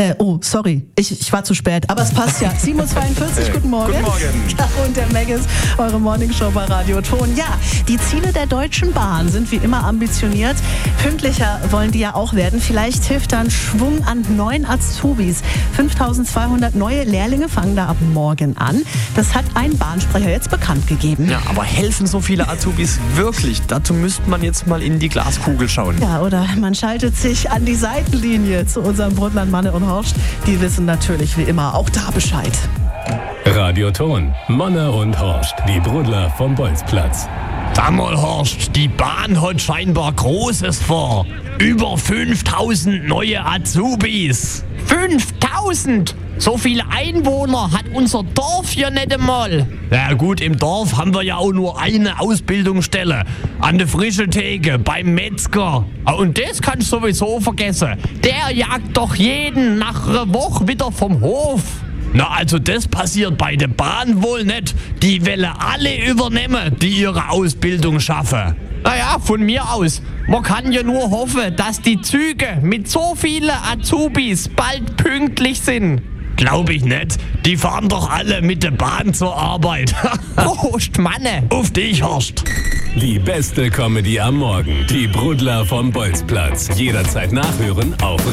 Sorry, ich war zu spät, aber es passt ja. 7.42 Uhr, guten Morgen. Guten Morgen. Ja, und der Megas, eure Morningshow bei Radio Ton. Ja, die Ziele der Deutschen Bahn sind wie immer ambitioniert. Pünktlicher wollen die ja auch werden. Vielleicht hilft da ein Schwung an neuen Azubis. 5.200 neue Lehrlinge fangen da ab morgen an. Das hat ein Bahnsprecher jetzt bekannt gegeben. Ja, aber helfen so viele Azubis wirklich? Dazu müsste man jetzt mal in die Glaskugel schauen. Ja, oder man schaltet sich an die Seitenlinie zu unserem Brundtland Manne und Horst. Die wissen natürlich wie immer auch da Bescheid. Radio Ton, Manne und Horst, die Brudler vom Bolzplatz. Sag mal, Horst, die Bahn hat scheinbar Großes vor. Über 5.000 neue Azubis. 5.000? So viele Einwohner hat unser Dorf ja nicht einmal. Ja gut, im Dorf haben wir ja auch nur eine Ausbildungsstelle. An der frischen Theke, beim Metzger. Und das kannst du sowieso vergessen. Der jagt doch jeden nach einer Woche wieder vom Hof. Na, also das passiert bei der Bahn wohl nicht. Die wollen alle übernehmen, die ihre Ausbildung schaffen. Naja, von mir aus. Man kann ja nur hoffen, dass die Züge mit so vielen Azubis bald pünktlich sind. Glaube ich nicht. Die fahren doch alle mit der Bahn zur Arbeit. Prost, Manne. Auf dich, Horst. Die beste Comedy am Morgen. Die Brudler vom Bolzplatz. Jederzeit nachhören auf